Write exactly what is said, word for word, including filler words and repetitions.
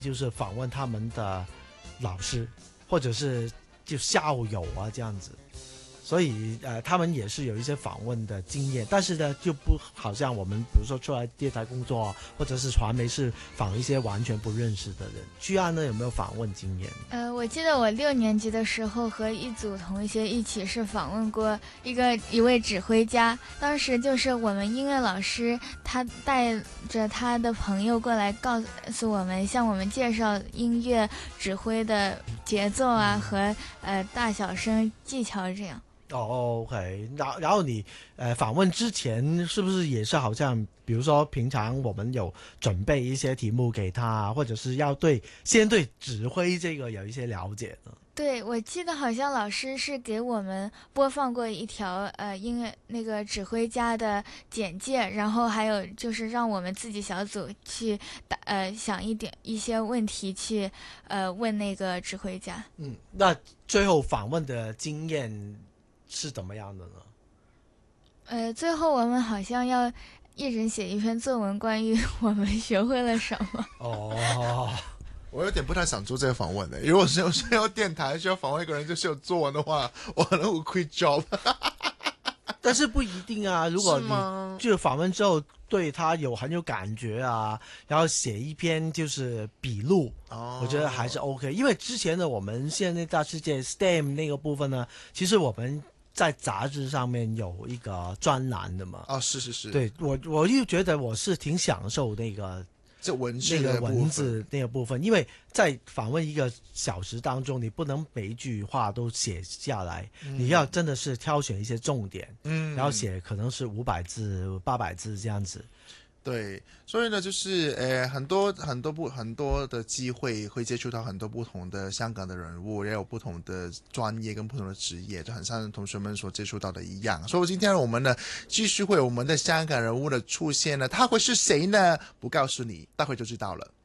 就是访问他们的老师，或者是就校友啊这样子。所以呃，他们也是有一些访问的经验，但是呢，就不好像我们比如说出来电台工作或者是传媒是访一些完全不认识的人。居安呢有没有访问经验？ 呃，我记得我六年级的时候和一组同学一起是访问过一个一位指挥家，当时就是我们音乐老师他带着他的朋友过来告诉我们，向我们介绍音乐指挥的节奏啊、嗯、和呃大小声技巧这样。 哦 ，OK， 然然后你呃访问之前是不是也是好像，比如说平常我们有准备一些题目给他，或者是要对先对指挥这个有一些了解呢？ 对，我记得好像老师是给我们播放过一条呃音乐那个指挥家的简介，然后还有就是让我们自己小组去打呃想一点一些问题去呃问那个指挥家。 嗯，那最后访问的经验是怎么样的呢？ 呃，最后我们好像要一人写一篇作文，关于我们学会了什么。 哦， 我有点不太想做这个访问的。如果是有需要电台需要访问一个人就是有作文的话，我可能会 quit job。 但是不一定啊，如果你就访问之后对他有很有感觉啊，然后写一篇就是笔录，哦，我觉得还是 OK。因为之前的我们现在大世界 S T E M 那个部分呢，其实我们在杂志上面有一个专栏的嘛。 哦，是是是。 对，我我又觉得我是挺享受那个。 这文字那个文字那个部分，因为在访问一个小时当中，你不能每一句话都写下来，嗯，你要真的是挑选一些重点，嗯，然后写可能是五百字、八百字这样子。 对，所以呢，就是呃，很多很多不很多的机会会接触到很多不同的香港的人物，也有不同的专业跟不同的职业，就很像同学们所接触到的一样。所以今天我们呢，继续会有我们的香港人物的出现呢，他会是谁呢？不告诉你，待会就知道了。